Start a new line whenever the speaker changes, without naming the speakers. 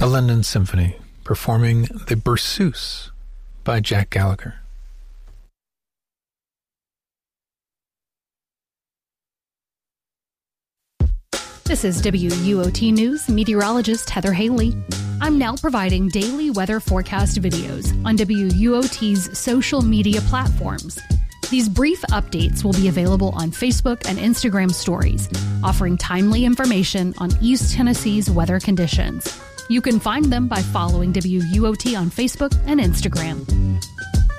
A London Symphony performing the Berceuse by Jack Gallagher.
This is WUOT News meteorologist Heather Haley. I'm now providing daily weather forecast videos on WUOT's social media platforms. These brief updates will be available on Facebook and Instagram stories, offering timely information on East Tennessee's weather conditions. You can find them by following WUOT on Facebook and Instagram.